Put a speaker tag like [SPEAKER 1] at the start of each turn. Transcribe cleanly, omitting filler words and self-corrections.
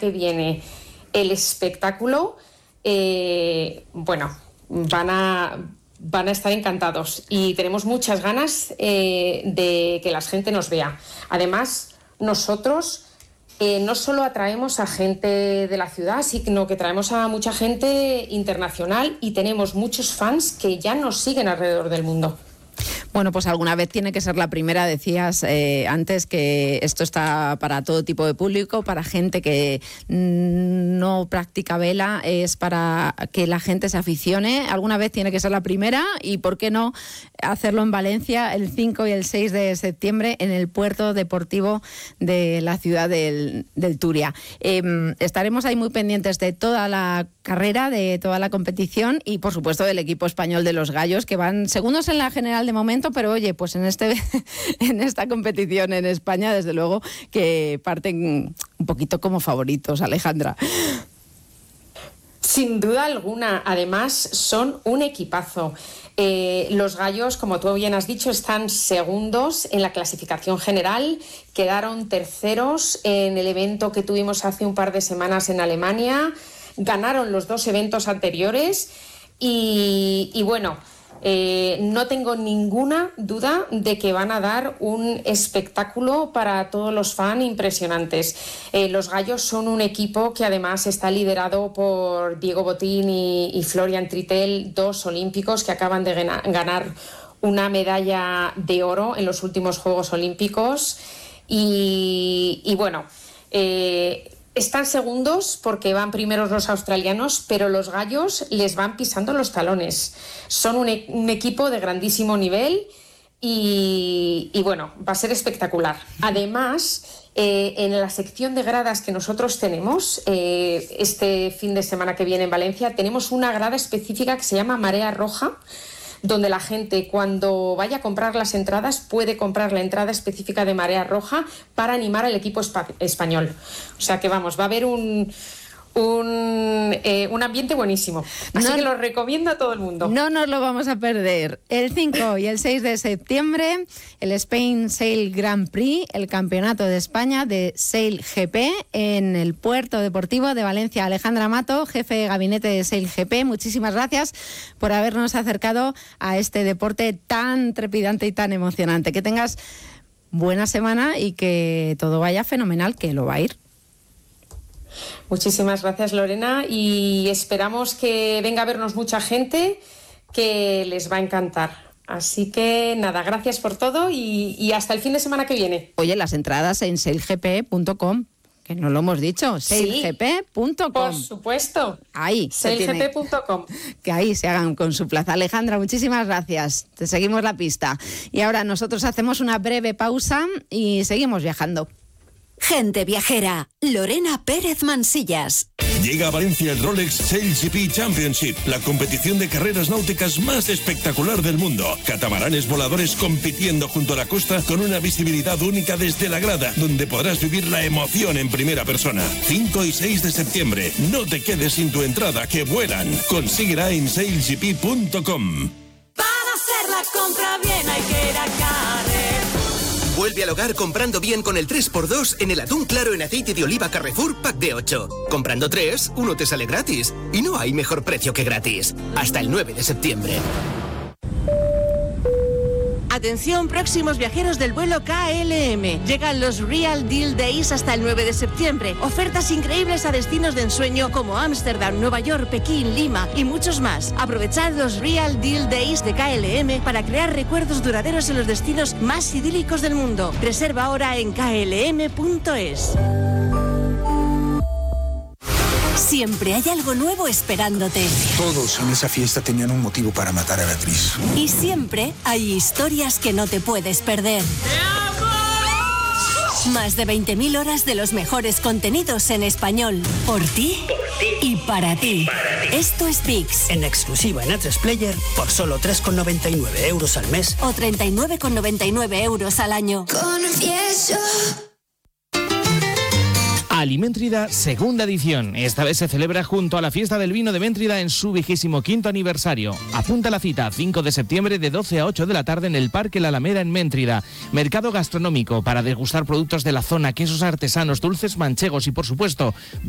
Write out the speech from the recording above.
[SPEAKER 1] que viene el espectáculo, van a estar encantados y tenemos muchas ganas de que la gente nos vea. Además, nosotros no solo atraemos a gente de la ciudad, sino que traemos a mucha gente internacional y tenemos muchos fans que ya nos siguen alrededor del mundo.
[SPEAKER 2] Bueno, pues alguna vez tiene que ser la primera. Decías antes que esto está para todo tipo de público, para gente que no practica vela, es para que la gente se aficione. Alguna vez tiene que ser la primera y, ¿por qué no hacerlo en Valencia el 5 y el 6 de septiembre en el puerto deportivo de la ciudad del Turia? Estaremos ahí muy pendientes de toda la carrera, de toda la competición y, por supuesto, del equipo español de los Gallos, que van segundos en la general de momento, pero oye, pues en esta competición en España, desde luego que parten un poquito como favoritos, Alejandra.
[SPEAKER 1] Sin duda alguna, además son un equipazo. Los Gallos, como tú bien has dicho, están segundos en la clasificación general, quedaron terceros en el evento que tuvimos hace un par de semanas en Alemania, ganaron los 2 eventos anteriores y bueno, no tengo ninguna duda de que van a dar un espectáculo para todos los fans impresionantes. Los Gallos son un equipo que además está liderado por Diego Botín y Florian Trittel, 2 olímpicos que acaban de ganar una medalla de oro en los últimos Juegos Olímpicos y bueno, están segundos porque van primeros los australianos, pero los Gallos les van pisando los talones. Son un equipo de grandísimo nivel y bueno, va a ser espectacular. Además, en la sección de gradas que nosotros tenemos, este fin de semana que viene en Valencia, tenemos una grada específica que se llama Marea Roja, donde la gente, cuando vaya a comprar las entradas, puede comprar la entrada específica de Marea Roja para animar al equipo español. O sea que vamos, va a haber un ambiente buenísimo. Así que lo recomiendo a todo el mundo.
[SPEAKER 2] No nos lo vamos a perder. El 5 y el 6 de septiembre, el Spain Sail Grand Prix, el Campeonato de España de Sail GP en el Puerto Deportivo de Valencia. Alejandra Mato, jefe de gabinete de Sail GP, muchísimas gracias por habernos acercado a este deporte tan trepidante y tan emocionante. Que tengas buena semana y que todo vaya fenomenal, que lo va a ir.
[SPEAKER 1] Muchísimas gracias, Lorena, y esperamos que venga a vernos mucha gente, que les va a encantar. Así que nada, gracias por todo y hasta el fin de semana que viene.
[SPEAKER 2] Oye, las entradas en sailgp.com, que no lo hemos dicho, sailgp.com.
[SPEAKER 1] Sí, por supuesto.
[SPEAKER 2] Ahí.
[SPEAKER 1] Sailgp.com.
[SPEAKER 2] Que ahí se hagan con su plaza. Alejandra, muchísimas gracias. Te seguimos la pista. Y ahora nosotros hacemos una breve pausa y seguimos viajando.
[SPEAKER 3] Gente viajera, Lorena Pérez Mansillas.
[SPEAKER 4] Llega a Valencia el Rolex Sail GP Championship, la competición de carreras náuticas más espectacular del mundo. Catamaranes voladores compitiendo junto a la costa con una visibilidad única desde la grada, donde podrás vivir la emoción en primera persona. 5 y 6 de septiembre. No te quedes sin tu entrada, que vuelan. Consíguela en sailgp.com.
[SPEAKER 5] Para hacer la compra bien hay que ir a Carrefour.
[SPEAKER 6] Vuelve al hogar comprando bien con el 3x2 en el atún claro en aceite de oliva Carrefour Pack de 8. Comprando 3, uno te sale gratis. Y no hay mejor precio que gratis. Hasta el 9 de septiembre.
[SPEAKER 7] Atención, próximos viajeros del vuelo KLM. Llegan los Real Deal Days hasta el 9 de septiembre. Ofertas increíbles a destinos de ensueño como Ámsterdam, Nueva York, Pekín, Lima y muchos más. Aprovechad los Real Deal Days de KLM para crear recuerdos duraderos en los destinos más idílicos del mundo. Reserva ahora en klm.es.
[SPEAKER 3] Siempre hay algo nuevo esperándote.
[SPEAKER 8] Todos en esa fiesta tenían un motivo para matar a Beatriz.
[SPEAKER 3] Y siempre hay historias que no te puedes perder. Más de 20.000 horas de los mejores contenidos en español. Por ti y para ti. Esto es VIX.
[SPEAKER 9] En exclusiva en A3 Player por solo 3,99 euros al mes.
[SPEAKER 3] O 39,99 euros al año.
[SPEAKER 5] Confieso.
[SPEAKER 10] Aliméntrida, segunda edición. Esta vez se celebra junto a la Fiesta del Vino de Méntrida en su 25º aniversario. Apunta la cita, 5 de septiembre de 12 a 8 de la tarde en el Parque La Alameda en Méntrida. Mercado gastronómico para degustar productos de la zona, quesos artesanos, dulces manchegos y, por supuesto,